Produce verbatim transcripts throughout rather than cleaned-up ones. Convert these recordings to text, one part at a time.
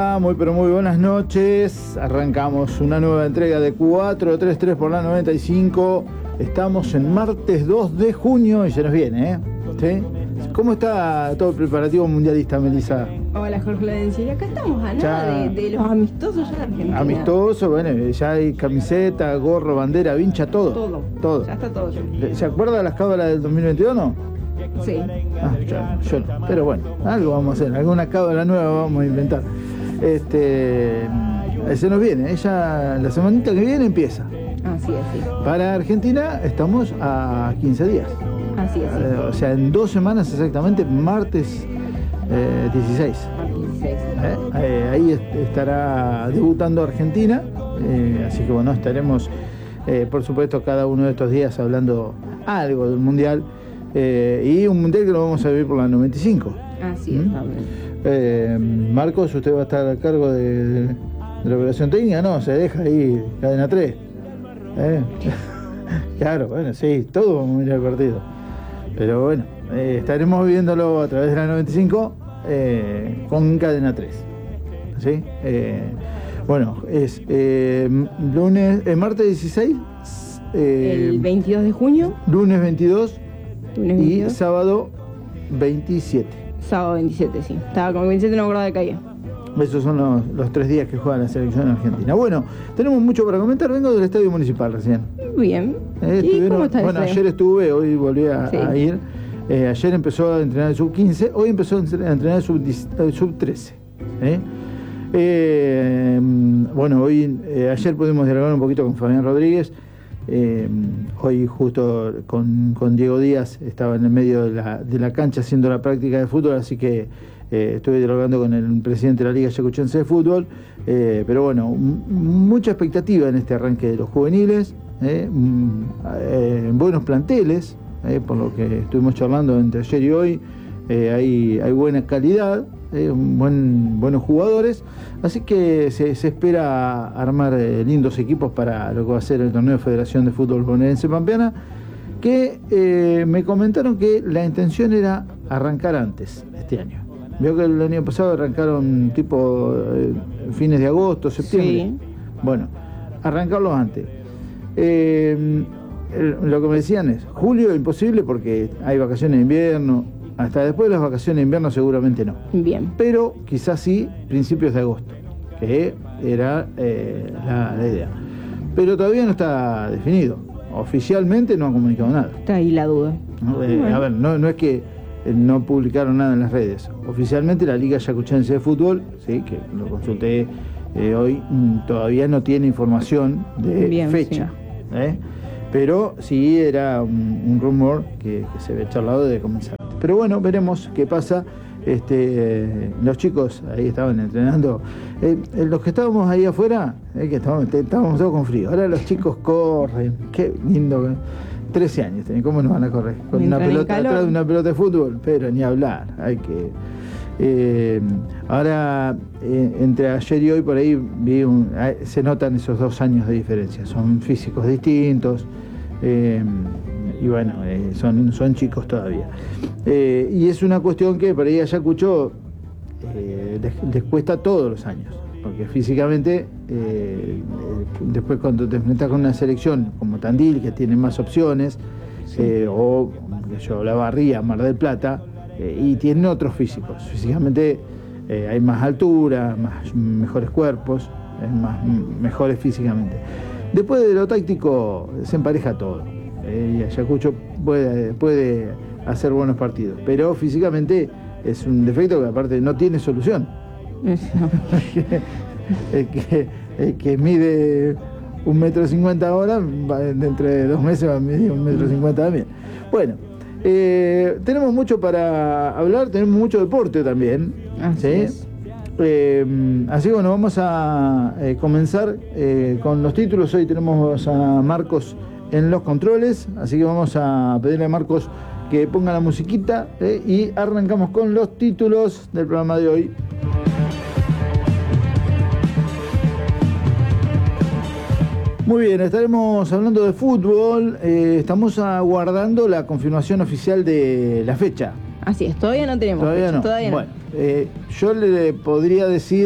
Muy pero muy buenas noches. Arrancamos una nueva entrega de cuatro tres tres por la noventa y cinco. Estamos en martes dos de junio y se nos viene, ¿eh? ¿Sí? ¿Cómo está todo el preparativo mundialista, Melissa? Hola, Jorge Lorenzi. Y acá estamos a nada de, de los amistosos ya de Argentina. Amistoso, bueno, ya hay camiseta, gorro, bandera, vincha, todo. Todo. Todo. Ya está todo. ¿Se acuerda de las cábalas del dos mil veintidós, no? Sí. Ah, yo, yo no. Pero bueno, algo vamos a hacer, alguna cábala nueva vamos a inventar. Este, se nos viene, ella la semanita que viene empieza. Así es, sí. Para Argentina estamos a quince días. Así es, sí. Eh, o sea, en dos semanas exactamente, martes eh, dieciséis. dieciséis. Eh, eh, ahí est estará debutando Argentina, eh, así que bueno, estaremos, eh, por supuesto, cada uno de estos días hablando algo del Mundial, eh, y un Mundial que lo vamos a vivir por la noventa y cinco. Así es, ¿Mm? también. Eh, Marcos, usted va a estar a cargo de, de, de la operación técnica, no, se deja ahí cadena tres. ¿Eh? Claro, bueno, sí, todos vamos a mirar el partido. Pero bueno, eh, estaremos viéndolo a través de la noventa y cinco eh, con cadena tres. ¿Sí? Eh, bueno, es eh, lunes, eh, martes dieciséis, eh, El veintidós de junio. lunes veintidós, Lunes y veintidós. sábado veintisiete. Sábado veintisiete, sí. Estaba con veintisiete, no me acordaba de caía. Esos son los, los tres días que juega la selección argentina. Bueno, tenemos mucho para comentar. Vengo del Estadio Municipal recién. Bien. Eh, ¿Y cómo está bueno, ese? ayer estuve, hoy volví a, Sí. a ir. Eh, ayer empezó a entrenar el sub quince, hoy empezó a entrenar el sub, el sub trece. ¿eh? Eh, bueno, hoy, eh, ayer pudimos dialogar un poquito con Fabián Rodríguez. Eh, hoy justo con, con Diego Díaz estaba en el medio de la, de la cancha haciendo la práctica de fútbol, así que eh, estuve dialogando con el presidente de la Liga Yacuchense de Fútbol, eh, pero bueno, mucha expectativa en este arranque de los juveniles, eh, eh, buenos planteles, eh, por lo que estuvimos charlando entre ayer y hoy, eh, hay, hay buena calidad, eh, un buen, buenos jugadores, así que se, se espera armar eh, lindos equipos para lo que va a ser el torneo de Federación de Fútbol Bonaerense Pampeana, que eh, me comentaron que la intención era arrancar antes este año. Veo que el año pasado arrancaron tipo eh, fines de agosto, septiembre. Sí. Bueno, arrancarlos antes. Eh, el, lo que me decían es, julio imposible porque hay vacaciones de invierno, hasta después de las vacaciones de invierno seguramente no. Bien. Pero quizás sí principios de agosto, que era eh, la, la idea. Pero todavía no está definido. Oficialmente no han comunicado nada. Está ahí la duda. ¿No? Eh, Bueno. A ver, no, no es que eh, no publicaron nada en las redes. Oficialmente la Liga Yacuchense de Fútbol, sí, que lo consulté eh, hoy, mm, todavía no tiene información de Bien, fecha. ¿eh? Pero sí era un, un rumor que, que se había charlado de comenzar. Pero bueno, veremos qué pasa. Este, eh, los chicos ahí estaban entrenando. Eh, eh, los que estábamos ahí afuera, eh, que estábamos, estábamos todos con frío. Ahora los chicos corren. Qué lindo. eh. trece años tienen, ¿cómo nos van a correr? Con una Entran en pelota calor. atrás de una pelota de fútbol, pero ni hablar. Hay que. Eh, ahora, eh, entre ayer y hoy, por ahí vi un, eh, se notan esos dos años de diferencia. Son físicos distintos. Eh, y bueno, eh, son, son chicos todavía. Eh, y es una cuestión que por ahí a Ayacucho eh, les, les cuesta todos los años, porque físicamente, eh, después cuando te enfrentas con una selección como Tandil, que tiene más opciones, eh, o yo, La Barría, Mar del Plata, eh, y tienen otros físicos. Físicamente eh, hay más altura, más, mejores cuerpos, eh, más, mejores físicamente. Después de lo táctico se empareja todo. Eh, y Ayacucho puede, puede hacer buenos partidos, pero físicamente es un defecto que aparte no tiene solución. el, que, el que mide un metro cincuenta ahora, va, dentro de dos meses va a medir un metro cincuenta también. Bueno, eh, tenemos mucho para hablar, tenemos mucho deporte también. Así ¿sí? es. Eh, así que bueno, vamos a eh, comenzar eh, con los títulos. Hoy tenemos a Marcos en los controles, así que vamos a pedirle a Marcos que ponga la musiquita eh, y arrancamos con los títulos del programa de hoy. Muy bien, estaremos hablando de fútbol, eh, estamos aguardando la confirmación oficial de la fecha. Así es, todavía no tenemos Todavía fecha, no. todavía no. Bueno, eh, yo le podría decir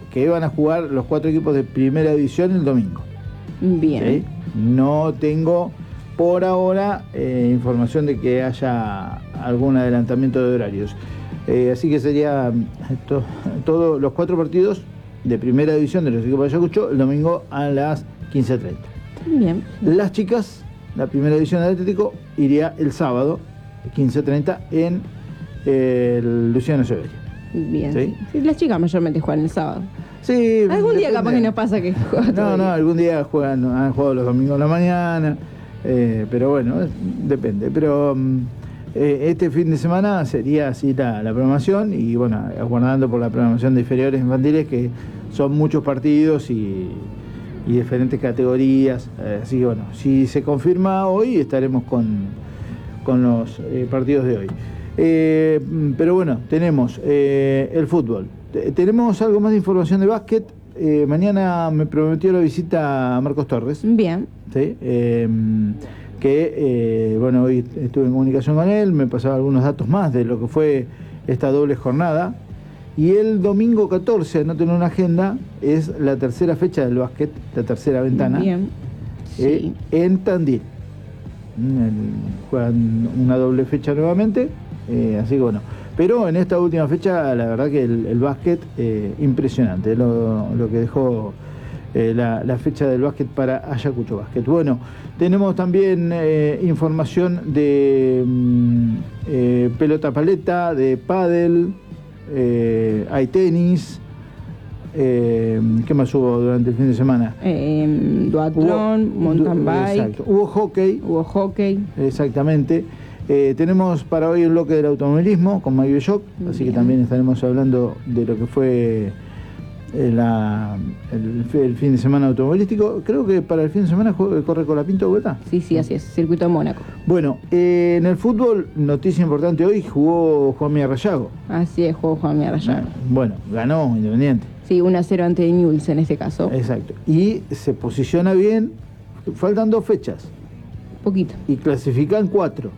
que van a jugar los cuatro equipos de primera división el domingo. Bien. ¿Sí? No tengo por ahora eh, información de que haya algún adelantamiento de horarios. Eh, así que sería to, todos los cuatro partidos de primera división de los equipos de Ayacucho el domingo a las quince treinta. Bien. Las chicas, la primera división del Atlético, iría el sábado quince treinta en eh, el Luciano Echeverría. Bien. ¿Sí? Sí, las chicas mayormente juegan el sábado. Sí, Algún día depende. capaz que nos pasa que juegan No, otro no, día. algún día juegan, han jugado los domingos de la mañana, eh, pero bueno, es- depende. Pero mm, eh, este fin de semana sería así la, la programación y bueno, aguardando por la programación de inferiores infantiles, que son muchos partidos y, y diferentes categorías. Eh, así que bueno, si se confirma hoy estaremos con, con los eh, partidos de hoy. Eh, pero bueno, tenemos eh, el fútbol. Te- Tenemos algo más de información de básquet. Eh, mañana me prometió la visita a Marcos Torres, Bien. ¿sí? Eh, que eh, bueno, hoy estuve en comunicación con él, me pasaba algunos datos más de lo que fue esta doble jornada. Y el domingo catorce, anoten una agenda, es la tercera fecha del básquet, la tercera ventana, Bien. eh, Sí. en Tandil. Mm, el- Juegan una doble fecha nuevamente, eh, así que bueno. Pero en esta última fecha, la verdad que el, el básquet, eh, impresionante, lo, lo que dejó eh, la, la fecha del básquet para Ayacucho Básquet. Bueno, tenemos también eh, información de mm, eh, pelota paleta, de pádel, eh, hay tenis, eh, ¿qué más hubo durante el fin de semana? Eh, duatlón, Hubo- mountain du- bike, exacto. Hubo hockey, hubo hockey. exactamente. Eh, tenemos para hoy el bloque del automovilismo con Mario Shock, así que Bien. también estaremos hablando de lo que fue eh, la, el, el fin de semana automovilístico. Creo que para el fin de semana jue- corre Colapinto de vuelta. Sí, sí, así es. Circuito de Mónaco. Bueno, eh, en el fútbol, noticia importante hoy, jugó Juan Rayago. Así es, juego Juan Mierra. Bueno, ganó Independiente. Sí, uno a cero ante Newell's en este caso. Exacto. Y se posiciona bien, faltan dos fechas Poquito. y clasifican cuatro.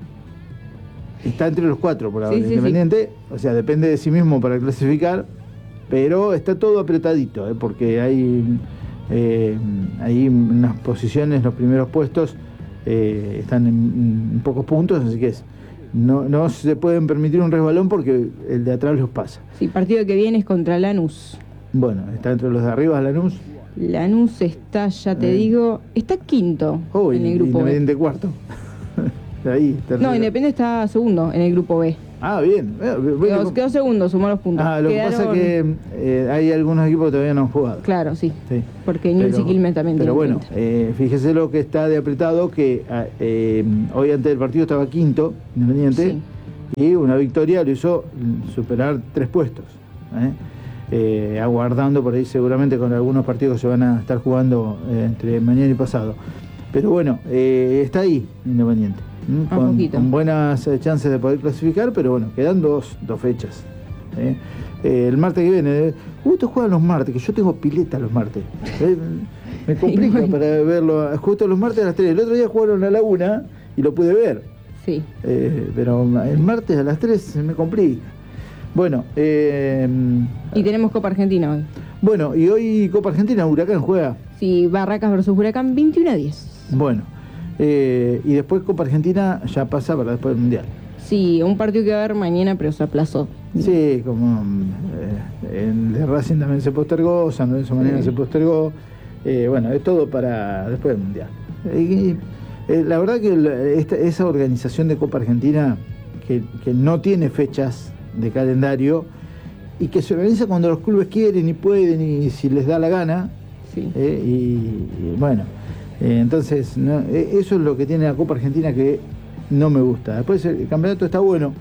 Está entre los cuatro por ahora, Sí, sí, Independiente, o sea, depende de sí mismo para clasificar, pero está todo apretadito, ¿eh? Porque hay, eh, hay unas posiciones, los primeros puestos eh, están en, en pocos puntos, así que es, no, no se pueden permitir un resbalón porque el de atrás los pasa. Sí, partido que viene es contra Lanús. Bueno, está entre los de arriba Lanús. Lanús está, ya te Eh. digo, está quinto Oh, en el grupo B. Independiente cuarto. Ahí, tercero. No, Independiente está segundo en el grupo B. Ah, bien. Eh, bueno, Quedó, quedó segundo, sumó los puntos. Ah, lo que Quedaron- pasa es que eh, hay algunos equipos que todavía no han jugado. Claro, sí. Sí. Porque Newell's y Quilmes también Pero tienen bueno, quinto. eh, fíjese lo que está de apretado, que ah, eh, hoy antes del partido estaba quinto, Independiente, Sí. y una victoria lo hizo mm, superar tres puestos. ¿eh? Eh, aguardando por ahí seguramente con algunos partidos que se van a estar jugando eh, entre mañana y pasado. Pero bueno, eh, está ahí Independiente. ¿m? A Con, poquito. con buenas eh, chances de poder clasificar, pero bueno, quedan dos, dos fechas. ¿eh? Eh, el martes que viene, eh, justo juegan los martes, que yo tengo pileta los martes. Eh, me complica bueno. para verlo. Justo los martes a las tres. El otro día jugaron a la una y lo pude ver. Sí. Eh, pero el martes a las tres se me complica. Bueno, eh, Y tenemos Copa Argentina hoy. bueno, y hoy Copa Argentina, Huracán juega. Sí, Barracas versus Huracán, veintiuno a diez. Bueno, eh, y después Copa Argentina ya pasa para después del Mundial. Sí, un partido que va a haber mañana, pero se aplazó. Sí, como eh, el de Racing también se postergó, San Lorenzo mañana Sí. se postergó. Eh, bueno, es todo para después del Mundial. Y, eh, la verdad que la- esta- esa organización de Copa Argentina, que, que no tiene fechas de calendario y que se organiza cuando los clubes quieren y pueden y si les da la gana, Sí. eh, y, y bueno, eh, entonces no, eh, eso es lo que tiene la Copa Argentina que no me gusta. Después el campeonato está bueno,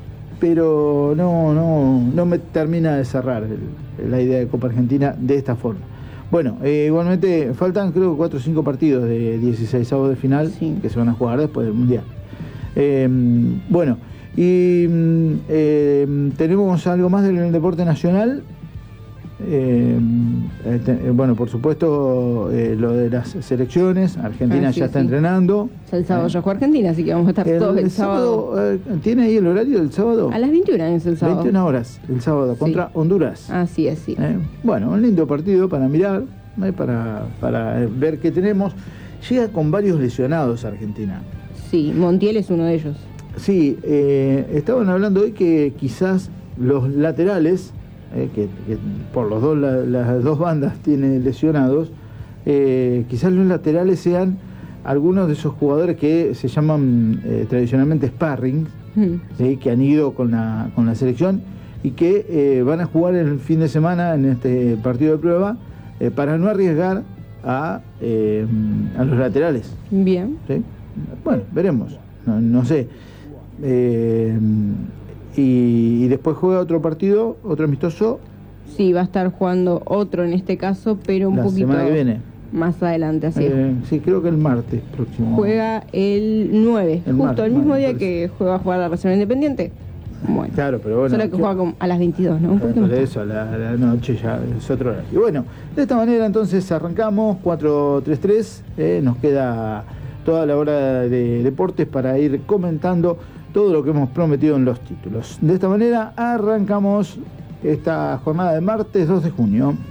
pero no, no, no me termina de cerrar el- la idea de Copa Argentina de esta forma. Bueno, eh, igualmente faltan creo cuatro o cinco partidos de dieciseisavos de final Sí. que se van a jugar después del Mundial. Eh, bueno, y mm, eh, tenemos algo más del deporte nacional. Eh, eh, te, eh, bueno, por supuesto, eh, lo de las selecciones. Argentina ah, sí, ya está sí. entrenando. El sábado eh, ya juega Argentina, así que vamos a estar el, todos el, el sábado. sábado. Eh, ¿Tiene ahí el horario del sábado? A las veintiuna es el sábado. veintiuna horas el sábado, Sí. contra Honduras. Así es, sí. Eh, bueno, un lindo partido para mirar, eh, para, para ver qué tenemos. Llega con varios lesionados Argentina. Sí, Montiel es uno de ellos. Sí, eh, estaban hablando hoy que quizás los laterales, eh, que, que por los dos, la, las dos bandas tiene lesionados, eh, quizás los laterales sean algunos de esos jugadores que se llaman eh, tradicionalmente sparring, Mm. ¿sí? Que han ido con la, con la selección y que eh, van a jugar el fin de semana en este partido de prueba eh, para no arriesgar a, eh, a los laterales. Bien. ¿Sí? Bueno, veremos, no, no sé. Eh, y, y después juega otro partido, otro amistoso. Sí, va a estar jugando otro en este caso, pero un La poquito semana que viene. más adelante, así es. Eh, sí, creo que el martes próximo. Juega el nueve, El justo martes, el mismo martes, día parece. que juega a jugar la Reserva Independiente. Bueno, Claro, pero bueno. solo que yo- juega como a las veintidós, ¿no? Un poquito Por más tarde. eso, a la, a la noche ya es otro horario. Y bueno, de esta manera entonces arrancamos cuatro tres tres. Eh, nos queda toda la hora de deportes para ir comentando todo lo que hemos prometido en los títulos. De esta manera arrancamos esta jornada de martes dos de junio.